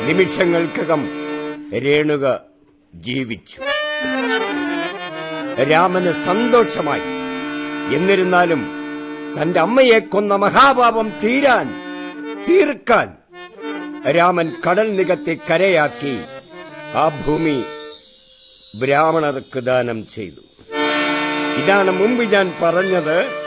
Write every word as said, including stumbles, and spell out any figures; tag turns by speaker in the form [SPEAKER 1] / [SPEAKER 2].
[SPEAKER 1] നിമിഷങ്ങൾക്കകം രേണുക ജീവിച്ചു. രാമന് സന്തോഷമായി. എന്നിരുന്നാലും തന്റെ അമ്മയെ കൊന്ന മഹാപാപം തീരാൻ തീർക്കാൻ രാമൻ കടൽ നികത്തി കരയാക്കി ആ ഭൂമി ബ്രാഹ്മണർക്ക് ദാനം ചെയ്തു. ഇതാണ് മുമ്പ് ഞാൻ പറഞ്ഞത്.